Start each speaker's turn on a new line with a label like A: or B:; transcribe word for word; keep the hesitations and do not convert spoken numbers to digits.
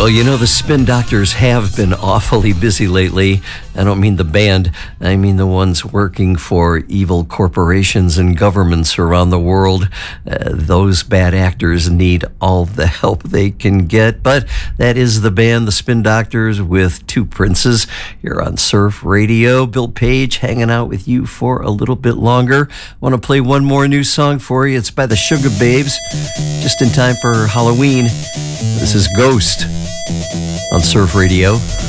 A: Well, you know, the Spin Doctors have been awfully busy lately. I don't mean the band. I mean the ones working for evil corporations and governments around the world. Uh, those bad actors need all the help they can get. But that is the band, the Spin Doctors, with Two Princes here on Surf Radio. Bill Page hanging out with you for a little bit longer. I want to play one more new song for you. It's by the Sugar Babes, just in time for Halloween. This is Ghost on Surf Radio.